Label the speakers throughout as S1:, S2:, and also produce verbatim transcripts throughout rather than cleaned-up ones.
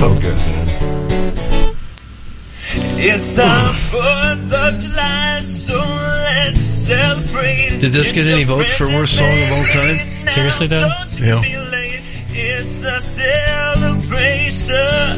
S1: Focus, man.
S2: It's our fourth of July, so let's celebrate.
S3: Did this get any votes for worst song of all time?
S4: Seriously, Doug?
S3: Yeah.
S2: It's a celebration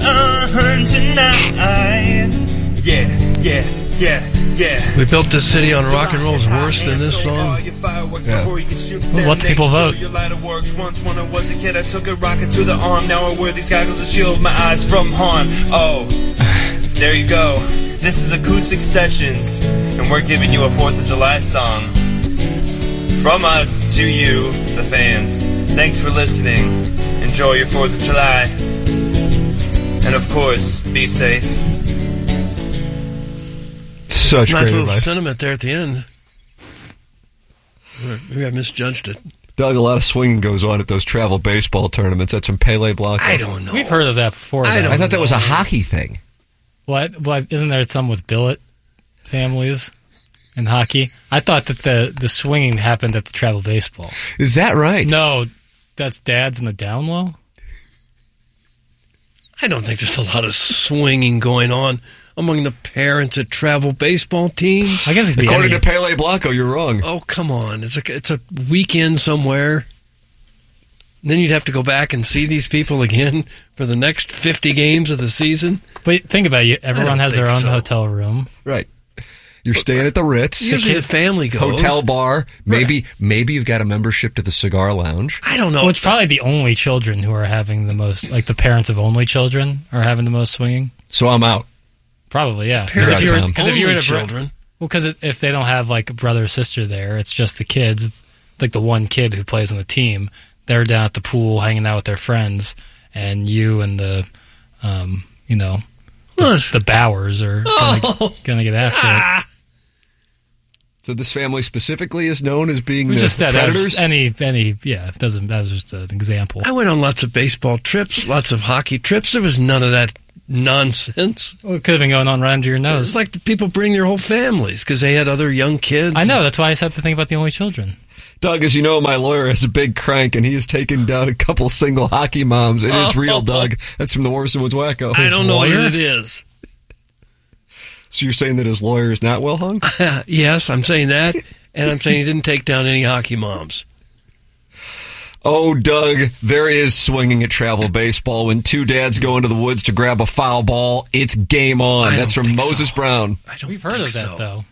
S2: tonight. Yeah, yeah, yeah, yeah.
S3: We built this city on rock and roll's worse than this song.
S2: Yeah.
S4: What do people vote?
S2: Once when I was a kid, I took a rocket to the arm. Now I wear these goggles to shield my eyes from harm. Oh, there you go. This is Acoustic Sessions, and we're giving you a fourth of July song. From us to you, the fans. Thanks for listening. Enjoy your fourth of July. And of course, be safe.
S1: Such
S3: It's a nice
S1: great
S3: little
S1: advice.
S3: sentiment there at the end. Maybe I misjudged it.
S1: Doug, a lot of swinging goes on at those travel baseball tournaments. That's from Pele Blanco.
S3: I don't know.
S4: We've heard of that before.
S3: I
S4: though.
S3: don't
S1: I thought that was a hockey thing.
S4: What? What? Isn't there some with billet families in hockey? I thought that the, the swinging happened at the travel baseball.
S1: Is that right?
S4: No, that's dads in the down low.
S3: I don't think there's a lot of swinging going on among the parents at travel baseball teams.
S4: I guess it could be
S1: According
S4: any-
S1: to Pele Blanco, you're wrong.
S3: Oh, come on. It's a, it's a weekend somewhere. And then you'd have to go back and see these people again for the next fifty games of the season.
S4: But think about it. Everyone has their
S3: think
S4: own
S3: so.
S4: hotel room.
S1: Right. You're staying at the Ritz.
S3: Usually the family goes.
S1: Hotel bar. Maybe maybe you've got a membership to the Cigar Lounge.
S3: I don't know.
S4: Well, it's probably the only children who are having the most, like the parents of only children are having the most swinging.
S1: So I'm out.
S4: Probably, yeah.
S3: Parents
S4: Because if,
S1: of
S4: you're- 'cause if you're
S3: only
S4: in a bro-
S3: children.
S4: well, because if they don't have like a brother or sister there, it's just the kids. It's like the one kid who plays on the team. They're down at the pool hanging out with their friends, and you and the, um, you know, the,
S3: What?
S4: the Bowers are gonna,
S3: Oh.
S4: gonna get after it.
S1: So this family specifically is known as being
S4: We
S1: the
S4: just said that was
S1: predators?
S4: just any any yeah. It doesn't. That was just an example.
S3: I went on lots of baseball trips, lots of hockey trips. There was none of that nonsense.
S4: Well, it could have been going on right under your
S3: It
S4: nose.
S3: was like the people bring their whole families because they had other young kids.
S4: I know. That's why I said to think about the only children.
S1: Doug, as you know, my lawyer has a big crank, and he has taken down a couple single hockey moms. It is real, Doug. That's from the Morrison Woods Wacko.
S3: I don't know
S4: lawyer?
S3: what it is.
S1: So you're saying that his lawyer is not well hung?
S3: Yes, I'm saying that, and I'm saying he didn't take down any hockey moms.
S1: Oh, Doug, there is swinging at travel baseball when two dads go into the woods to grab a foul ball. It's game on.
S3: I
S1: That's
S3: don't
S1: from
S3: think
S1: Moses
S3: so.
S1: Brown.
S3: I don't
S4: We've heard
S3: think
S4: of that
S3: so.
S4: though.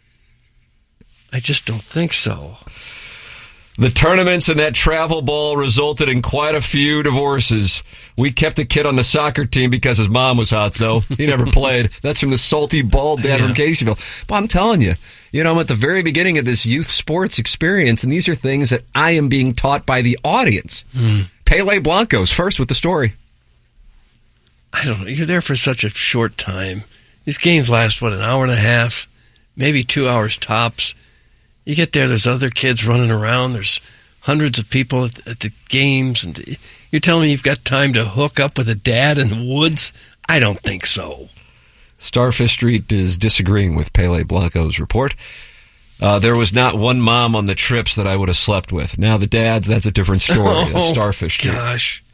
S3: I just don't think so.
S1: The tournaments and that travel ball resulted in quite a few divorces. We kept the kid on the soccer team because his mom was hot, though. He never played. That's from the salty bald dad
S3: Yeah.
S1: from Caseyville. But I'm telling you, you know, I'm at the very beginning of this youth sports experience, and these are things that I am being taught by the audience.
S3: Mm.
S1: Pele Blanco's first with the story.
S3: I don't know. You're there for such a short time. These games last, what, an hour and a half? Maybe two hours tops. You get there, there's other kids running around. There's hundreds of people at, at the games. And you're telling me you've got time to hook up with a dad in the woods? I don't think so.
S1: Starfish Street is disagreeing with Pele Blanco's report. Uh, there was not one mom on the trips that I would have slept with. Now the dads, that's a different story. That's Starfish Street.
S3: Gosh.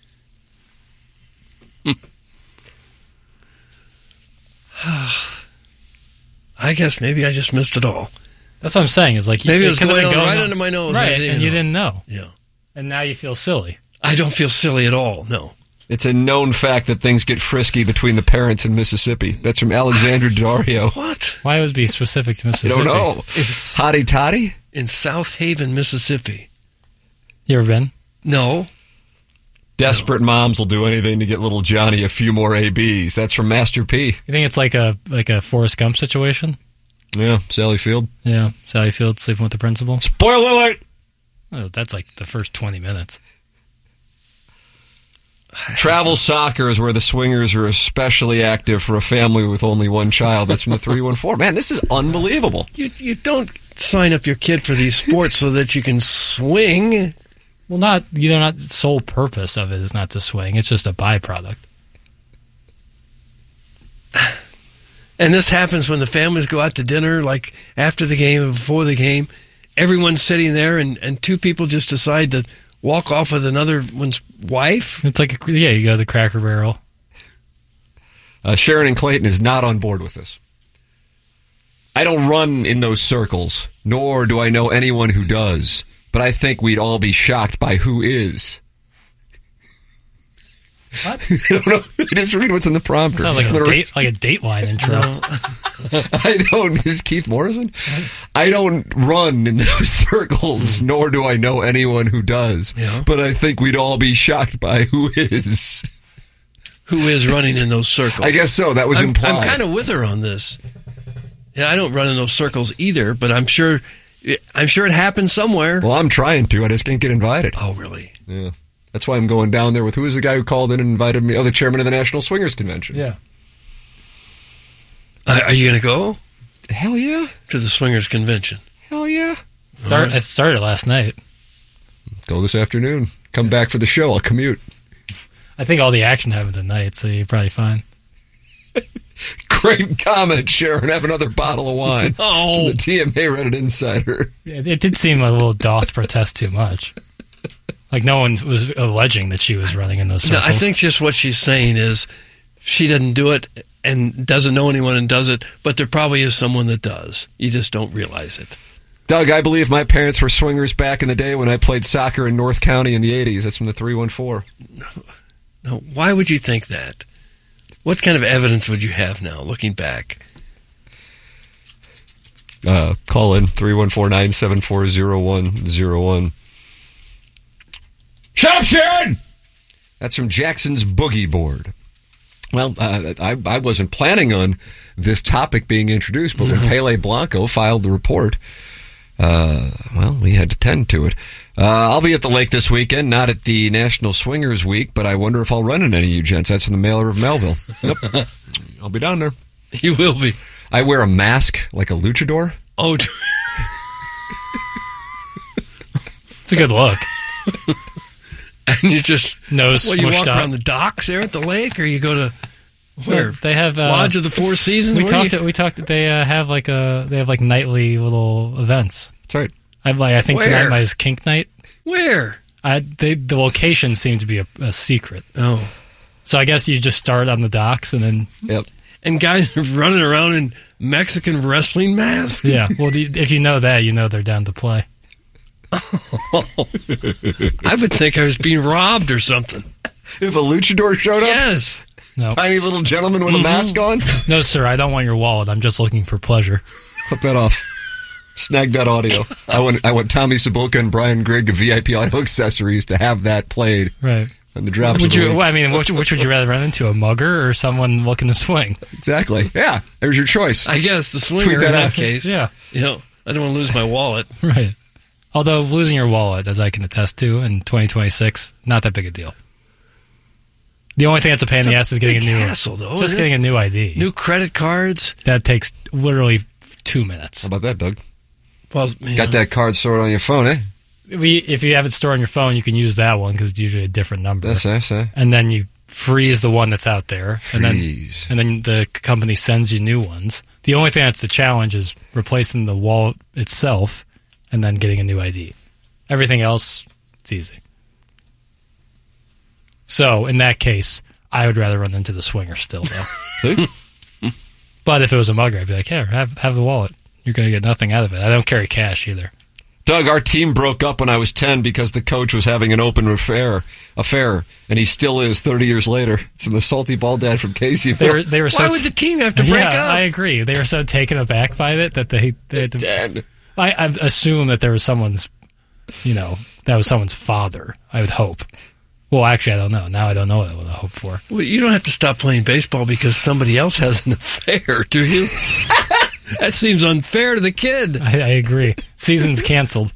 S3: I guess maybe I just missed it all.
S4: That's what I'm saying. Is like
S3: Maybe it was
S4: could've
S3: going
S4: been
S3: on right under my nose. I
S4: right?
S3: didn't
S4: And
S3: even
S4: you
S3: know.
S4: didn't know,
S3: Yeah.
S4: and now you feel silly.
S3: I don't feel silly at all. No.
S1: It's a known fact that things get frisky between the parents in Mississippi. That's from Alexandra Dario.
S3: What?
S4: Why would it be specific to
S1: I
S4: Mississippi?
S1: don't know.
S3: It's
S1: Hotty toddy?
S3: in South Haven, Mississippi.
S4: You ever been?
S3: No.
S1: Desperate moms will do anything to get little Johnny a few more A Bs. That's from Master P.
S4: You think it's like a like a Forrest Gump situation?
S1: Yeah, Sally Field.
S4: Yeah, Sally Field sleeping with the principal.
S1: Spoiler alert!
S4: Oh, that's like the first twenty minutes.
S1: Travel soccer is where the swingers are especially active for a family with only one child. That's from the three one four. Man, this is unbelievable.
S3: You you don't sign up your kid for these sports so that you can swing.
S4: Well, not you know, not the sole purpose of it is not to swing. It's just a byproduct.
S3: And this happens when the families go out to dinner, like after the game and before the game. Everyone's sitting there, and, and two people just decide to walk off with another one's wife.
S4: It's like a, yeah, you go to the Cracker Barrel.
S1: Uh, Sharon and Clayton is not on board with this. I don't run in those circles, nor do I know anyone who does. But I think we'd all be shocked by who is.
S4: What?
S1: I don't know. Just read what's in the prompter.
S4: Sounds like a, date, like a Dateline intro.
S1: I don't. Is Keith Morrison? I don't run in those circles, nor do I know anyone who does.
S3: Yeah.
S1: But I think we'd all be shocked by who is.
S3: Who is running in those circles?
S1: I guess so. That was
S3: I'm,
S1: implied.
S3: I'm kind of with her on this. Yeah, I don't run in those circles either, but I'm sure, I'm sure it happens somewhere.
S1: Well, I'm trying to. I just can't get invited.
S3: Oh, really?
S1: Yeah. That's why I'm going down there with who is the guy who called in and invited me? Oh, the chairman of the National Swingers Convention.
S4: Yeah.
S3: Uh, are you going to go
S1: Hell yeah.
S3: to the Swingers Convention?
S1: Hell yeah.
S4: Start, it started last night.
S1: Go this afternoon. Come back for the show. I'll commute.
S4: I think all the action happens at night, so you're probably fine.
S1: Great comment, Sharon. Have another bottle of wine.
S3: Oh.
S1: It's from the T M A Reddit Insider.
S4: It, it did seem a little Doth protest too much. Like no one was alleging that she was running in those circles.
S3: No, I think just what she's saying is she doesn't do it and doesn't know anyone and does it, but there probably is someone that does. You just don't realize it.
S1: Doug, I believe my parents were swingers back in the day when I played soccer in North County in the eighties. That's from the three one four.
S3: No, no, why would you think that? What kind of evidence would you have now, looking back?
S1: Uh, call in three one four, nine seven four, zero one zero one. Shut up, Sharon! That's from Jackson's Boogie Board. Well, uh, I, I wasn't planning on this topic being introduced, but when Pele Blanco filed the report, uh, well, we had to tend to it. Uh, I'll be at the lake this weekend, not at the National Swingers Week, but I wonder if I'll run in any of you gents. That's from the mailer of Melville. Yep. I'll be down there.
S3: You will be.
S1: I wear a mask like a luchador.
S3: Oh,
S4: it's a good look.
S3: and you just
S4: No
S3: well, you walk
S4: smushed up.
S3: around the docks there at the lake, or you go to where?
S4: They have uh,
S3: Lodge of the Four Seasons.
S4: We
S3: Where
S4: talked.
S3: you-
S4: We talked. They uh, have like a. They have like nightly little events.
S1: That's right.
S4: I like. I think
S3: Where?
S4: tonight my is kink night.
S3: Where?
S4: I, they, the location seemed to be a, a secret.
S3: Oh,
S4: So I guess you just start on the docks and then.
S1: Yep.
S3: and guys are running around in Mexican wrestling masks.
S4: Yeah. Well, the, if you know that, you know they're down to play.
S3: I would think I was being robbed or something.
S1: If a luchador showed up,
S3: Yes.
S4: No.
S1: tiny little gentleman with a mask on,
S4: No, sir. I don't want your wallet. I'm just looking for pleasure.
S1: clip that off. Snag that audio. I want I want Tommy Cibulka and Brian Grigg of V I P Auto Accessories to have that played
S4: Right.
S1: on the drops
S4: Would
S1: of the
S4: you?
S1: week.
S4: Well, I mean, which, which would you rather run into, a mugger or someone looking to swing?
S1: Exactly. Yeah, there's your choice.
S3: I guess the swinger
S1: Tweet that
S3: in that
S1: out.
S3: case.
S4: Yeah.
S3: You know, I don't want to lose my wallet.
S4: Right. Although losing your wallet, as I can attest to, in twenty twenty-six, not that big a deal. The only thing that's a pain in the ass is getting a
S3: Big
S4: new,
S3: hassle, though,
S4: just
S3: isn't
S4: getting
S3: it?
S4: a new I D.
S3: New credit cards.
S4: That takes literally two minutes.
S1: How about that, Doug?
S3: Well, yeah.
S1: Got that card stored on your phone, eh?
S4: We, if you have it stored on your phone, you can use that one because it's usually a different number.
S1: That's that's uh,
S4: And then you freeze the one that's out there, and then
S1: Freeze.
S4: and then the company sends you new ones. The only thing that's the challenge is replacing the wallet itself, and then getting a new I D. Everything else, it's easy. So in that case, I would rather run into the swinger still, though.
S1: See?
S4: But if it was a mugger, I'd be like, "Here, have have the wallet. You're going to get nothing out of it. I don't carry cash either."
S1: Doug, our team broke up when I was ten because the coach was having an open affair, affair, and he still is thirty years later. It's from the salty bald dad from Caseyville.
S4: They were they were so
S3: Why would the team have to break
S4: yeah,
S3: up?
S4: I agree. They were so taken aback by it that they, they had to,
S1: Dad.
S4: I, I assume that there was someone's, you know, that was someone's father. I would hope. Well, actually, I don't know. Now I don't know what I want to hope for.
S3: Well, you don't have to stop playing baseball because somebody else has an affair, do you? That seems unfair to the kid.
S4: I, I agree. Season's canceled.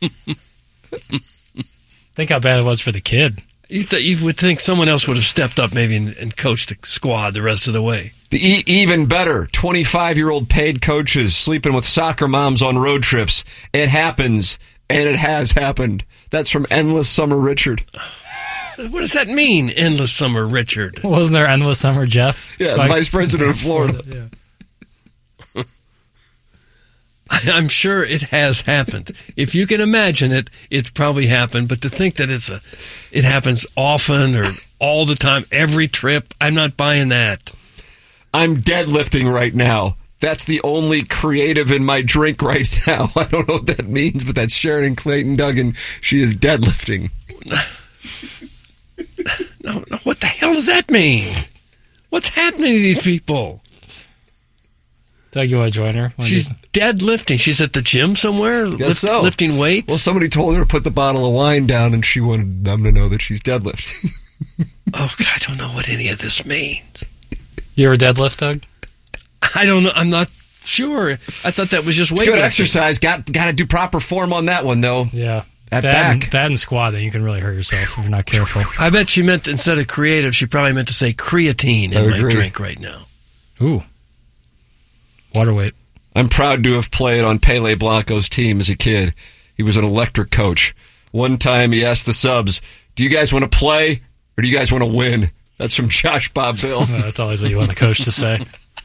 S4: Think how bad it was for the kid.
S3: You, th- you would think someone else would have stepped up maybe and, and coached the squad the rest of the way.
S1: The e- even better, twenty-five-year-old paid coaches sleeping with soccer moms on road trips. It happens, and it has happened. That's from Endless Summer Richard.
S3: What does that mean, Endless Summer Richard?
S4: Wasn't there Endless Summer Jeff?
S1: Yeah, the vice president of Florida.
S4: Yeah.
S3: I'm sure it has happened. If you can imagine it, it's probably happened. But to think that it's a, it happens often or all the time, every trip, I'm not buying that.
S1: I'm deadlifting right now. That's the only creative in my drink right now. I don't know what that means, but that's Sharon Clayton Duggan. She is deadlifting.
S3: No, no, what the hell does that mean? What's happening to these people?
S4: Doug, you want to join her?
S3: She's deadlifting. She's at the gym somewhere,
S1: Guess
S3: lift,
S1: so.
S3: lifting weights.
S1: Well, somebody told her to put the bottle of wine down, and she wanted them to know that she's deadlifting.
S3: Oh, God, I don't know what any of this means.
S4: You ever deadlift, Doug?
S3: I don't know. I'm not sure. I thought that was just weight.
S1: It's good exercise. Got got to do proper form on that one, though.
S4: Yeah.
S1: At
S4: that
S1: back.
S4: And, that and squatting, you can really hurt yourself if you're not careful.
S3: I bet she meant, instead of creative, she probably meant to say creatine
S1: I
S3: in my
S1: agree.
S3: drink right now.
S4: Ooh. Water weight.
S1: I'm proud to have played on Pele Blanco's team as a kid. He was an electric coach. One time he asked the subs, do you guys want to play or do you guys want to win? That's from Josh Bob Bill.
S4: Uh, that's always what you want the coach to say.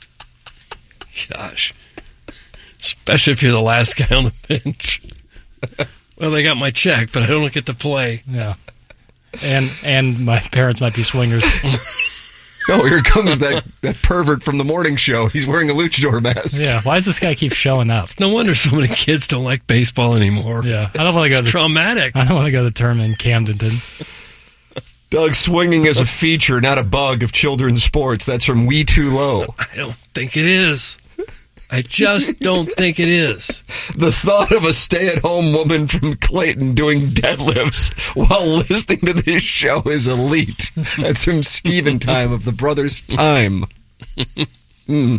S3: Gosh. Especially if you're the last guy on the bench. Well, they got my check, but I don't get to play.
S4: Yeah. And and my parents might be swingers.
S1: Oh, here comes that, that pervert from the morning show. He's wearing a luchador mask.
S4: Yeah. Why does this guy keep showing up?
S3: No wonder so many kids don't like baseball anymore.
S4: Yeah. I don't want to go
S3: It's
S4: to
S3: traumatic.
S4: I don't want to go to the tournament in Camdenton.
S1: Doug, swinging is a feature, not a bug of children's sports. That's from We Too Low.
S3: I don't think it is. I just don't think it is.
S1: The thought of a stay-at-home woman from Clayton doing deadlifts while listening to this show is elite. That's from Steven Time of the Brothers Time. Mm.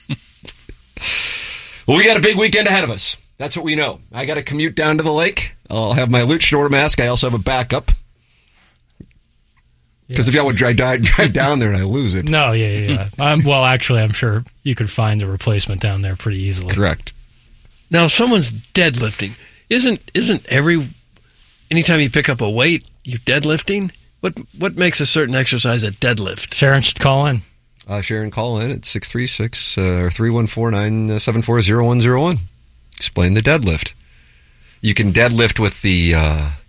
S1: Well, we got a big weekend ahead of us. That's what we know. I got to commute down to the lake. I'll have my luchador mask. I also have a backup. Because if y'all would drive, drive down there and I lose it.
S4: No, yeah, yeah. yeah. Um, well, actually, I'm sure you could find a replacement down there pretty easily.
S1: Correct.
S3: Now, if someone's deadlifting, isn't isn't every anytime you pick up a weight, you're deadlifting? What what makes a certain exercise a deadlift?
S4: Sharon should call in.
S1: Uh, Sharon, call in at six three six or three one four, nine seven four, zero one zero one. Explain the deadlift. You can deadlift with the uh,